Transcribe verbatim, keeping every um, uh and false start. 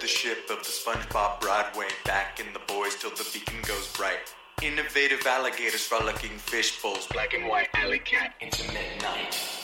ship of the SpongeBob Broadway, back in the boys till the beacon goes bright. Innovative alligators frolicking fish bowls, black and white alley cat into midnight.